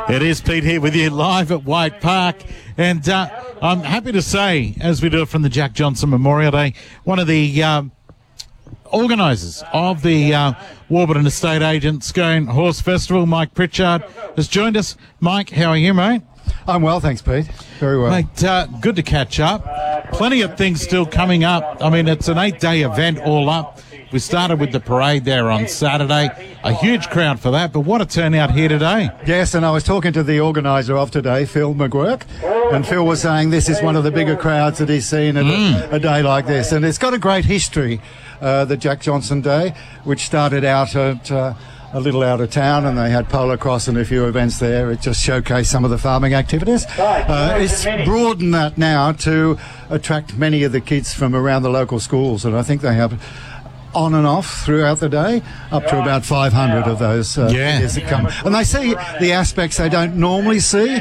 It is Pete here with you live at White Park, and I'm happy to say, as we do it from the Jack Johnson Memorial Day, one of the organisers of the Warburton Estate Agent Scone Horse Festival, Mike Pritchard, has joined us. Mike, how are you, mate? I'm well, thanks, Pete. Very well. Mate, good to catch up. Plenty of things still coming up. I mean, it's an 8-day event all up. We started with the parade there on Saturday. A huge crowd for that, but what a turnout here today. Yes, and I was talking to the organiser of today, Phil McGuirk, and Phil was saying this is one of the bigger crowds that he's seen at a day like this. And it's got a great history, the Jack Johnson Day, which started out at a little out of town, and they had polo cross and a few events there. It just showcased some of the farming activities. It's broadened that now to attract many of the kids from around the local schools, and I think they have on and off throughout the day, up to about 500 of those kids that come. And they see the aspects they don't normally see,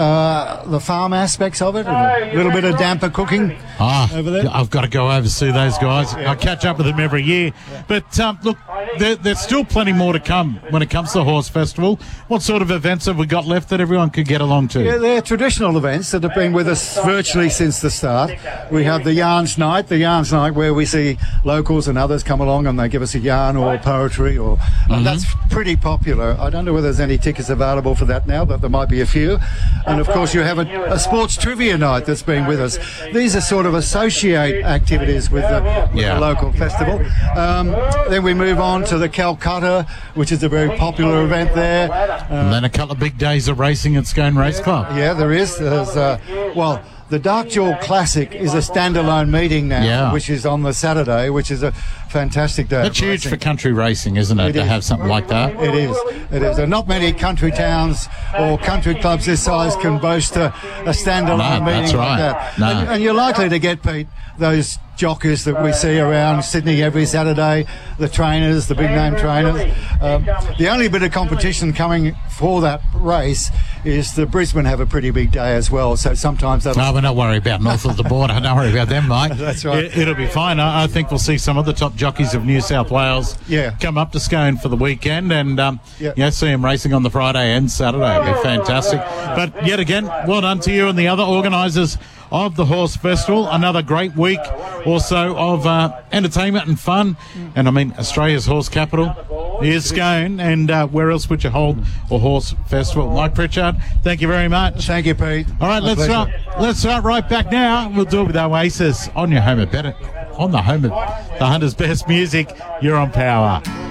the farm aspects of it, and a little bit of damper cooking over there. I've got to go over to see those guys. I catch up with them every year. But look, there's still plenty more to come when it comes to the Horse Festival. What sort of events have we got left that everyone could get along to? Yeah, they're traditional events that have been with us virtually since the start. We have the Yarns Night where we see locals and others come along and they give us a yarn or poetry, or that's pretty popular. I don't know whether there's any tickets available for that now, but there might be a few. And of course you have a sports trivia night that's been with us. These are sort of associate activities with the local festival. Then we move on to the Calcutta, which is a very popular event there. And then a couple of big days of racing at Scone Race Club. Yeah, there is. There's the Dark Jewel Classic is a standalone meeting now, which is on the Saturday, which is a fantastic day. That's huge for country racing, isn't it, to have something like that? It is. And not many country towns or country clubs this size can boast a standalone meeting like that. And you're likely to get, Pete, those jockeys that we see around Sydney every Saturday, the trainers, the big name trainers. The only bit of competition coming for that race is the Brisbane have a pretty big day as well, so sometimes they'll... No, we're not worried about north of the border. Don't worry about them, mate. That's right. It'll be fine. I think we'll see some of the top jockeys of New South Wales come up to Scone for the weekend and see them racing on the Friday and Saturday. It'll be fantastic. But yet again, well done to you and the other organisers of the Horse Festival. Another great week also of entertainment and fun. And I mean, Australia's horse capital is Scone, and where else would you hold a horse festival? Mike Pritchard, thank you very much. Thank you, Pete. All right, let's start right back now. We'll do it with Oasis on your home of better, on the home of the Hunter's best music. You're on Power.